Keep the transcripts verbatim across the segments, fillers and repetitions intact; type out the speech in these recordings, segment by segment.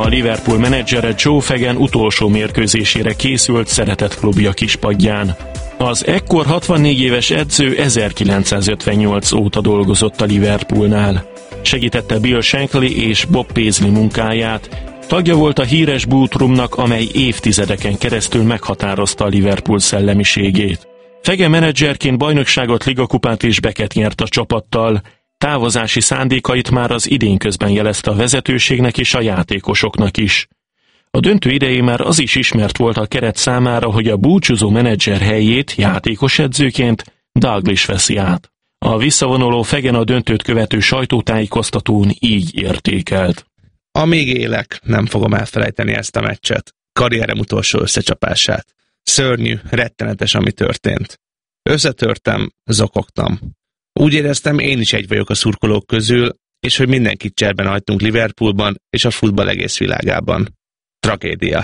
Liverpool menedzsere Joe Fagan utolsó mérkőzésére készült szeretett klubja kispadján. Az ekkor hatvannégy éves edző ezerkilencszázötvennyolc óta dolgozott a Liverpoolnál. Segítette Bill Shankly és Bob Paisley munkáját, tagja volt a híres bútrumnak, amely évtizedeken keresztül meghatározta a Liverpool szellemiségét. Fagan menedzserként bajnokságot, ligakupát és beket nyert a csapattal. Távozási szándékait már az idén közben jelezte a vezetőségnek és a játékosoknak is. A döntő idején már az is ismert volt a keret számára, hogy a búcsúzó menedzser helyét játékos edzőként Dalglish veszi át. A visszavonuló Fagan a döntőt követő sajtótájékoztatón így értékelt. Amíg élek, nem fogom elfelejteni ezt a meccset. Karrierem utolsó összecsapását. Szörnyű, rettenetes, ami történt. Összetörtem, zokogtam. Úgy éreztem, én is egy vagyok a szurkolók közül, és hogy mindenkit cserben hagytunk Liverpoolban és a futball egész világában. Tragédia.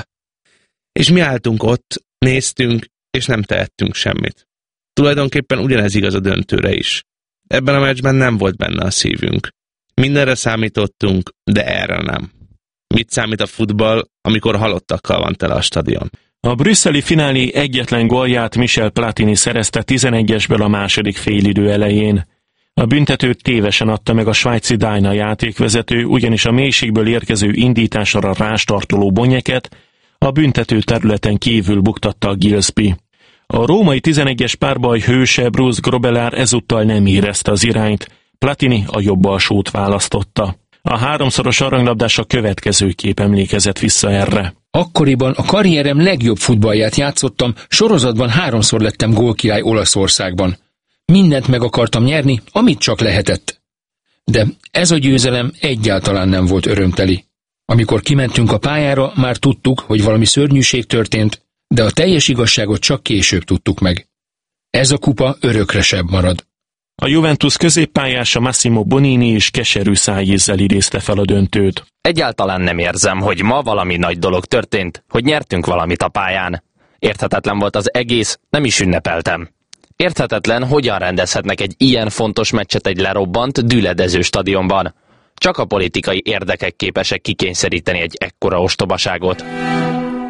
És mi álltunk ott, néztünk, és nem tehettünk semmit. Tulajdonképpen ugyanez igaz a döntőre is. Ebben a meccsben nem volt benne a szívünk. Mindenre számítottunk, de erre nem. Mit számít a futball, amikor halottakkal van tele a stadion? A brüsszeli finálé egyetlen gólját Michel Platini szerezte tizenegyesből a második félidő elején. A büntetőt tévesen adta meg a svájci Dyna játékvezető, ugyanis a mélységből érkező indításra rástartoló Bonyeket a büntető területen kívül buktatta a Gillespie. A római tizenegyes párbaj hőse Bruce Grobbelaar ezúttal nem érezte az irányt, Platini a jobb alsót választotta. A háromszoros aranylabdás a következőképp emlékezett vissza erre. Akkoriban a karrierem legjobb futballját játszottam, sorozatban háromszor lettem gólkirály Olaszországban. Mindent meg akartam nyerni, amit csak lehetett. De ez a győzelem egyáltalán nem volt örömteli. Amikor kimentünk a pályára, már tudtuk, hogy valami szörnyűség történt, de a teljes igazságot csak később tudtuk meg. Ez a kupa örökre sebb marad. A Juventus középpályása Massimo Bonini is keserű szájízzel idézte fel a döntőt. Egyáltalán nem érzem, hogy ma valami nagy dolog történt, hogy nyertünk valamit a pályán. Érthetetlen volt az egész, nem is ünnepeltem. Érthetetlen, hogyan rendezhetnek egy ilyen fontos meccset egy lerobbant, düledező stadionban. Csak a politikai érdekek képesek kikényszeríteni egy ekkora ostobaságot.